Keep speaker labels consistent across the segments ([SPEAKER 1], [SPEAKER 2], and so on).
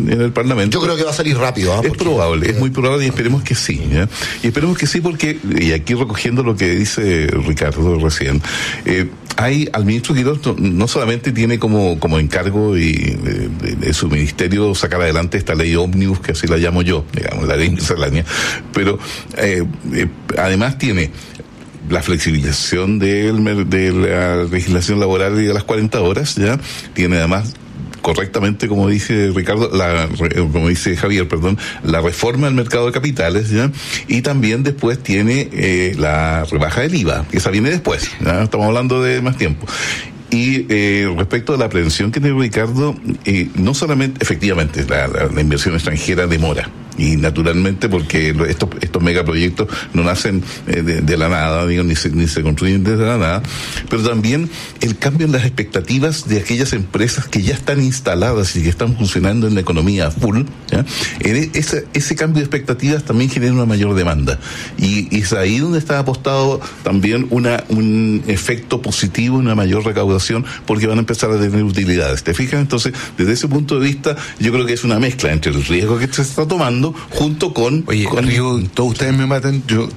[SPEAKER 1] en el Parlamento.
[SPEAKER 2] Yo creo que va a salir rápido.
[SPEAKER 1] Es probable, es muy probable y esperemos que sí. Y esperemos que sí porque, y aquí recogiendo lo que dice Ricardo recién, hay al ministro Quirós no solamente tiene como encargo de su ministerio sacar adelante esta ley ómnibus, que así la llamo yo, digamos, la ley miscelánea, pero además tiene la flexibilización de la legislación laboral y de las 40 horas, ya tiene además correctamente, como dice Ricardo, como dice Javier, la reforma del mercado de capitales, ¿ya? Y también después tiene la rebaja del IVA, que esa viene después, ¿ya? Estamos hablando de más tiempo. Y respecto a la prevención que tiene Ricardo, no solamente, efectivamente, la inversión extranjera demora. Y naturalmente porque estos megaproyectos no nacen de la nada, digo, ni se construyen desde la nada, pero también el cambio en las expectativas de aquellas empresas que ya están instaladas y que están funcionando en la economía full, ¿ya? Ese cambio de expectativas también genera una mayor demanda. Y es ahí donde está apostado también un efecto positivo, una mayor recaudación, porque van a empezar a tener utilidades. ¿Te fijas? Entonces, desde ese punto de vista, yo creo que es una mezcla entre el riesgo que se está tomando junto con...
[SPEAKER 3] Oye, Río, todos ustedes me maten, yo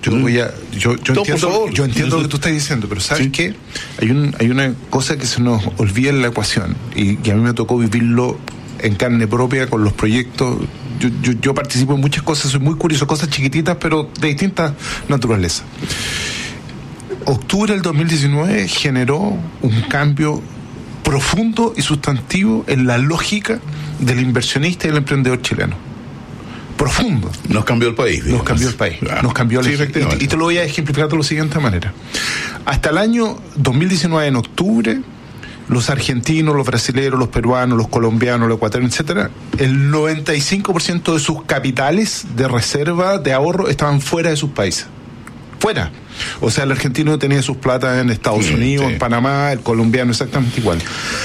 [SPEAKER 3] entiendo lo que tú estás diciendo, pero ¿sabes
[SPEAKER 1] sí.
[SPEAKER 3] qué? Hay una cosa que se nos olvida en la ecuación y que a mí me tocó vivirlo en carne propia con los proyectos. Yo participo en muchas cosas, soy muy curioso, cosas chiquititas pero de distintas naturalezas. Octubre del 2019 generó un cambio profundo y sustantivo en la lógica del inversionista y el emprendedor chileno. Profundo.
[SPEAKER 1] Nos cambió el país.
[SPEAKER 3] Nos cambió el país. Nos cambió
[SPEAKER 1] sí,
[SPEAKER 3] y te lo voy a ejemplificar de la siguiente manera. Hasta el año 2019, en octubre, los argentinos, los brasileños, los peruanos, los colombianos, los ecuatorianos, etcétera, el 95% de sus capitales de reserva, de ahorro, estaban fuera de sus países. Fuera. O sea, el argentino tenía sus platas en Estados Unidos, en Panamá, el colombiano exactamente igual.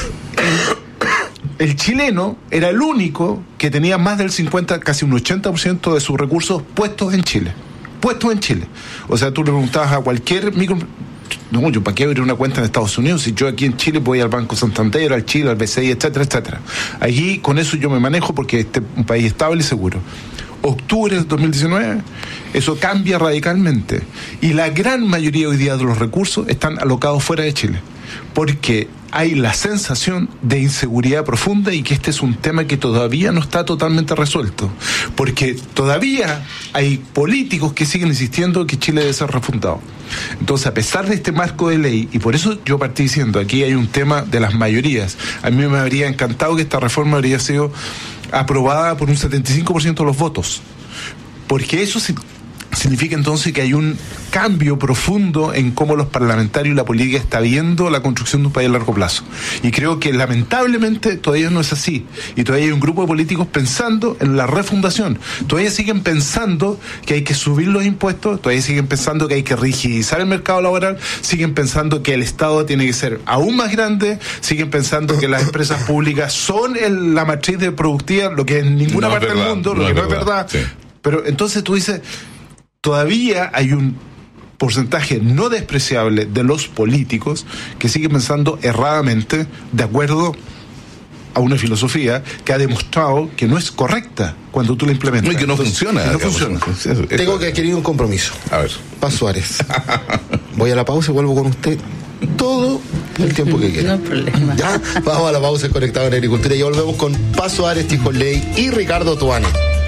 [SPEAKER 3] El chileno era el único que tenía más del 50, casi un 80% de sus recursos puestos en Chile. O sea, tú le preguntabas a cualquier no, yo para qué abrir una cuenta en Estados Unidos si yo aquí en Chile voy al Banco Santander, al Chile, al BCI, etcétera, etcétera. Allí con eso yo me manejo porque este es un país estable y seguro. Octubre del 2019, eso cambia radicalmente. Y la gran mayoría hoy día de los recursos están alocados fuera de Chile. Porque hay la sensación de inseguridad profunda y que este es un tema que todavía no está totalmente resuelto. Porque todavía hay políticos que siguen insistiendo que Chile debe ser refundado. Entonces, a pesar de este marco de ley, y por eso yo partí diciendo, aquí hay un tema de las mayorías. A mí me habría encantado que esta reforma habría sido aprobada por un 75% de los votos. Porque eso significa entonces que hay un cambio profundo en cómo los parlamentarios y la política está viendo la construcción de un país a largo plazo. Y creo que lamentablemente todavía no es así. Y todavía hay un grupo de políticos pensando en la refundación. Todavía siguen pensando que hay que subir los impuestos, todavía siguen pensando que hay que rigidizar el mercado laboral, siguen pensando que el Estado tiene que ser aún más grande, siguen pensando que las empresas públicas son la matriz de productividad, lo que en ninguna parte del mundo, lo que no es verdad.
[SPEAKER 1] Sí.
[SPEAKER 3] Pero entonces tú dices, todavía hay un porcentaje no despreciable de los políticos que siguen pensando erradamente de acuerdo a una filosofía que ha demostrado que no es correcta cuando tú la implementas.
[SPEAKER 1] No, y que no funciona.
[SPEAKER 3] No funciona.
[SPEAKER 2] Tengo que adquirir un compromiso.
[SPEAKER 1] A ver.
[SPEAKER 2] Paz Suárez. Voy a la pausa y vuelvo con usted todo el tiempo que quiera.
[SPEAKER 4] No hay problema.
[SPEAKER 2] Ya, vamos a la pausa Conectado en Agricultura y ya volvemos con Paz Suárez, Tijo Ley y Ricardo Tuane.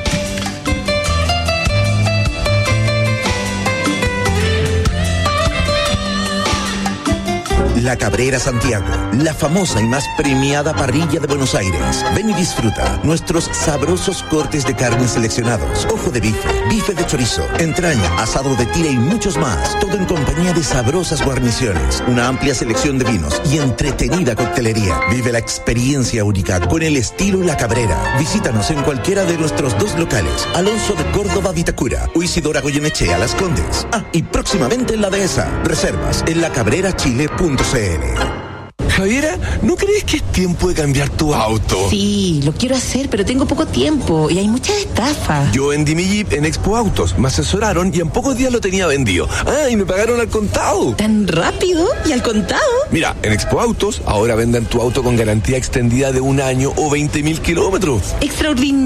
[SPEAKER 5] La Cabrera Santiago, la famosa y más premiada parrilla de Buenos Aires. Ven y disfruta nuestros sabrosos cortes de carne seleccionados, ojo de bife de chorizo, entraña, asado de tira y muchos más. Todo en compañía de sabrosas guarniciones, una amplia selección de vinos y entretenida coctelería. Vive la experiencia única con el estilo La Cabrera. Visítanos en cualquiera de nuestros 2 locales, Alonso de Córdoba, Vitacura, o Isidora Goyenechea, Las Condes. Y próximamente en la Dehesa. Reservas en lacabrerachile.cl.
[SPEAKER 6] Javiera, ¿no crees que es tiempo de cambiar tu auto?
[SPEAKER 4] Sí, lo quiero hacer, pero tengo poco tiempo y hay muchas estafas.
[SPEAKER 6] Yo vendí mi Jeep en Expo Autos, me asesoraron y en pocos días lo tenía vendido. Y me pagaron al contado.
[SPEAKER 4] ¿Tan rápido? ¿Y al contado?
[SPEAKER 6] Mira, en Expo Autos ahora venden tu auto con garantía extendida de 1 año o 20.000 kilómetros.
[SPEAKER 4] Extraordinario.